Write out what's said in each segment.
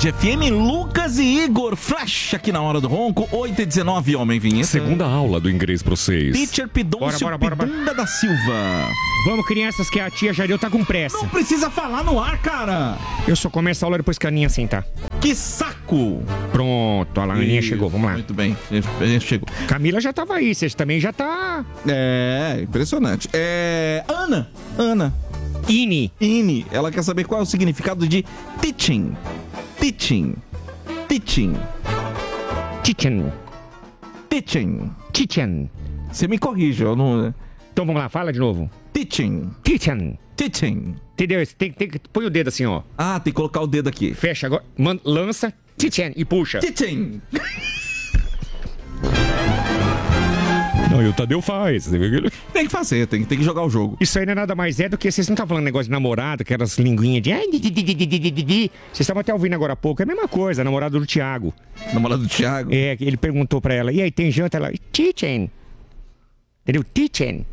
Band FM, Lucas e Igor, Flash aqui na Hora do Ronco, 8h19, homem, vinheta. Segunda aula do inglês pra vocês. Teacher Pidoncio Pidunda da Silva. Vamos, crianças, que a tia Jadeu tá com pressa. Não precisa falar no ar, cara. Eu só começo a aula depois que a Aninha sentar. Que saco. Pronto, a Aninha chegou, vamos lá. Muito bem, a gente chegou. Camila já tava aí, vocês também já tá... É, impressionante. Ana. Ini, ela quer saber qual é o significado de teaching. Você me corrige, eu não... Então vamos lá, fala de novo. Teaching. Entendeu? Põe o dedo assim, ó. Ah, tem que colocar o dedo aqui. Fecha agora, lança, teaching e puxa. Teaching. Não, e o Tadeu faz. Tem que fazer, tem que jogar o jogo. Isso aí não é nada mais do que vocês não estão falando negócio de namorado, aquelas linguinhas de... Vocês estavam até ouvindo agora há pouco. É a mesma coisa, namorado do Thiago. Namorado do Thiago? É, ele perguntou pra ela, e aí, tem janta? Ela, teaching. Entendeu? Teaching.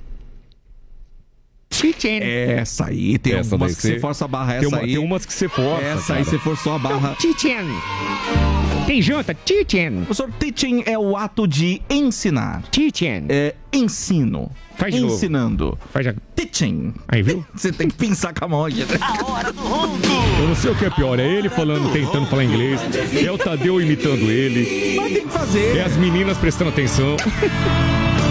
Essa aí, tem umas que você força a barra. Tem umas que você força. Essa aí você forçou a barra. Teaching. Tem janta? Teaching. Professor, teaching é o ato de ensinar. Teaching. É ensino. Faz de ensinando. Novo. Faz já. Teaching. Aí, viu? Você tem que pensar com a mão. A Hora do Ronco. Eu não sei o que é pior. É ele falando, tentando falar inglês. É o Tadeu imitando ele. Mas tem que fazer. É as meninas prestando atenção.